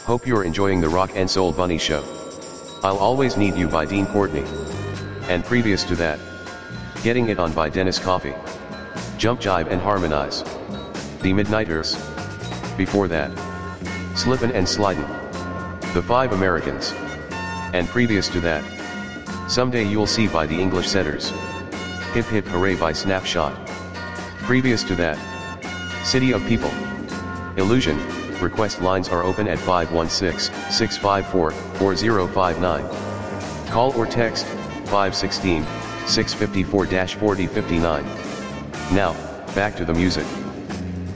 Hope you're enjoying the Rock and Soul Bunny Show. I'll Always Need You by Dean Courtney. And previous to that, Getting It On by Dennis Coffey. Jump Jive and Harmonize. The Midnighters. Before that, Slippin' and Slidin'. The Five Americans. And previous to that, Someday You'll See by the English Setters. Hip Hip Hooray by Snapshot. Previous to that, City of People. Illusion. Request lines are open at 516-654-4059. Call or text 516-654-4059. Now, back to the music.